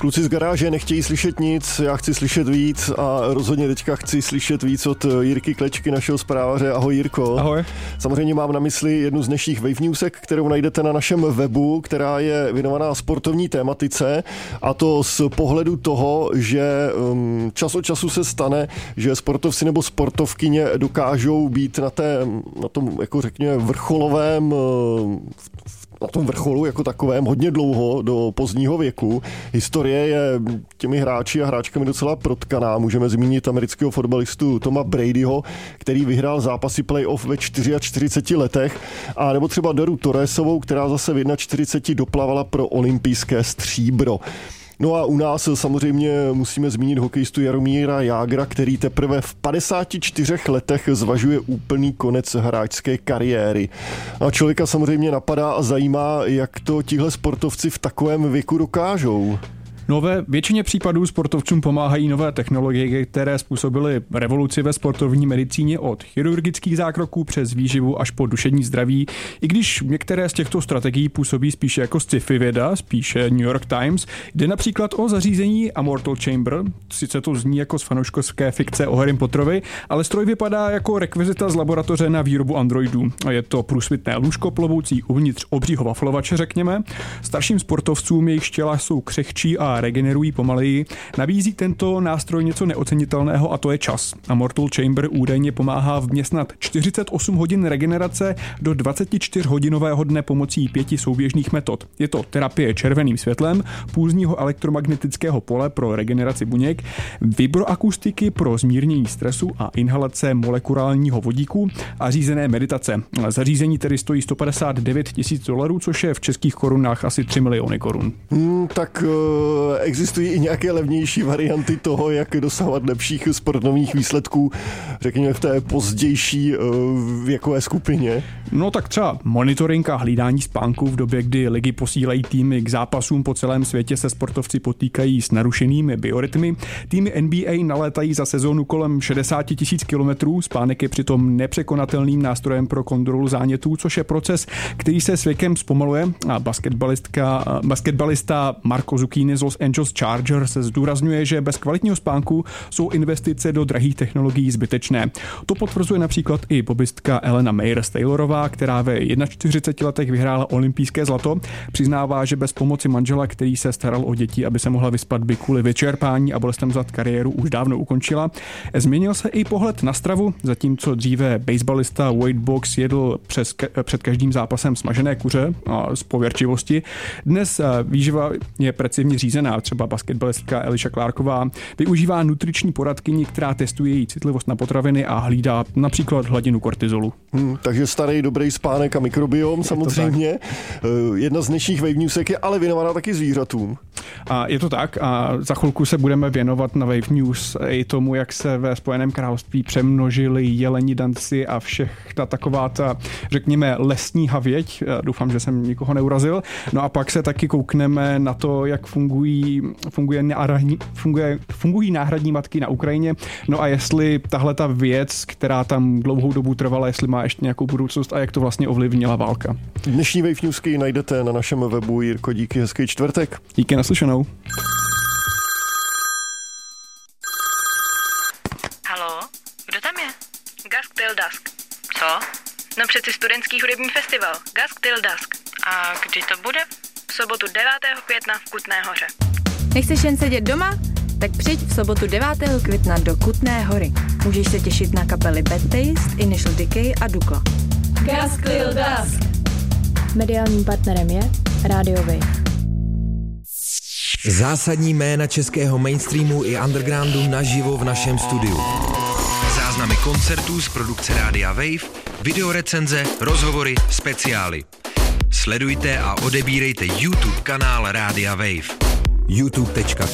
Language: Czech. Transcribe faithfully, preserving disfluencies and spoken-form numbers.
Kluci z garáže nechtějí slyšet nic, já chci slyšet víc a rozhodně teďka chci slyšet víc od Jirky Klečky, našeho zprávaře. Ahoj Jirko. Ahoj. Samozřejmě mám na mysli jednu z dnešních Wave Newsek, kterou najdete na našem webu, která je věnovaná sportovní tématice, a to z pohledu toho, že um, čas od času se stane, že sportovci nebo sportovkyně dokážou být na, té, na tom, jako řekněme, vrcholovém na tom vrcholu jako takovém hodně dlouho, do pozdního věku. Historie je těmi hráči a hráčkami docela protkaná. Můžeme zmínit amerického fotbalistu Toma Bradyho, který vyhrál zápasy playoff ve čtyřiceti čtyřech letech, a nebo třeba Daru Torresovou, která zase v čtyřiceti jedné doplavala pro olympijské stříbro. No a u nás samozřejmě musíme zmínit hokejistu Jaromíra Jágra, který teprve v padesáti čtyřech letech zvažuje úplný konec hráčské kariéry. A člověka samozřejmě napadá a zajímá, jak to tihle sportovci v takovém věku dokážou. No, ve většině případů sportovcům pomáhají nové technologie, které způsobily revoluci ve sportovní medicíně, od chirurgických zákroků přes výživu až po duševní zdraví. I když některé z těchto strategií působí spíše jako sci-fi věda, spíše New York Times, jde například o zařízení Immortal Chamber. Sice to zní jako z fanouškovské fikce o Harrym Potterovi, ale stroj vypadá jako rekvizita z laboratoře na výrobu androidů. Je to průsvitné lůžko plovoucí uvnitř obřího waflovače, řekněme. Starším sportovcům jejich těla jsou křehčí a regenerují pomaleji, nabízí tento nástroj něco neocenitelného, a to je čas. Immortal Chamber údajně pomáhá vměstnat čtyřicet osm hodin regenerace do dvacetičtyřhodinového dne pomocí pěti souběžných metod. Je to terapie červeným světlem, pulzního elektromagnetického pole pro regeneraci buněk, vibroakustiky pro zmírnění stresu a inhalace molekulárního vodíku a řízené meditace. Zařízení tedy stojí sto padesát devět tisíc dolarů, což je v českých korunách asi tři miliony korun. Hmm, tak uh... existují i nějaké levnější varianty toho, jak dosahovat lepších sportovních výsledků, řekněme v té pozdější věkové skupině? No tak třeba monitoring a hlídání spánku v době, kdy ligy posílají týmy k zápasům po celém světě, se sportovci potýkají s narušenými biorytmy. Týmy N B A nalétají za sezónu kolem šedesát tisíc kilometrů. Spánek je přitom nepřekonatelným nástrojem pro kontrolu zánětů, což je proces, který se s věkem zpomaluje, a basketbalistka, basketbalista Marco Zucchini z Los Angeles Chargers se zdůrazňuje, že bez kvalitního spánku jsou investice do drahých technologií zbytečné. To potvrzuje například i bobistka Elena Meyers-Taylorová, která ve čtyřiceti jedné letech vyhrála olympijské zlato. Přiznává, že bez pomoci manžela, který se staral o děti, aby se mohla vyspat, by kvůli vyčerpání a bolestem zad kariéru už dávno ukončila. Změnil se i pohled na stravu, zatímco dříve baseballista Wade Boggs jedl přes, před každým zápasem smažené kuře a z pověrčivosti. Dnes výživa je precizně řízená. Třeba basketbalistka Elisha Clarková využívá nutriční poradkyni, která testuje její citlivost na potraviny a hlídá například hladinu kortizolu. Hmm, takže starý dobrý spánek a mikrobiom samozřejmě. Jedna z dnešních Wave Newsek je ale věnovaná taky zvířatům. A je to tak, a za chvilku se budeme věnovat na Wave News i tomu, jak se ve Spojeném království přemnožili jeleni, danci a všechna taková ta, řekněme, lesní havěť. Doufám, že jsem nikoho neurazil. No a pak se taky koukneme na to, jak fungují, funguje náhradní, funguje, fungují náhradní matky na Ukrajině. No a jestli tahle ta věc, která tam dlouhou dobu trvala, jestli má ještě nějakou budoucnost a jak to vlastně ovlivnila válka. Dnešní Wave Newsky najdete na našem webu. Jirko, díky, hezký čtvrtek. Díky, naslyšenou. Haló, kdo tam je? Dusk Till Dusk. Co? No přeci studentský hudební festival. Dusk Till Dusk. A kdy to bude? V sobotu devátého května v Kutné Hoře. Nechceš jen sedět doma? Tak přijď v sobotu devátého května do Kutné Hory. Můžeš se těšit na kapely Bad Taste, Initial Decay a Dukla. Dusk Till Dusk. Mediálním partnerem je Radio Wave. Zásadní jména českého mainstreamu i undergroundu naživo v našem studiu. Záznamy koncertů z produkce Rádia Wave, videorecenze, rozhovory, speciály. Sledujte a odebírejte YouTube kanál Rádia Wave. youtube tečka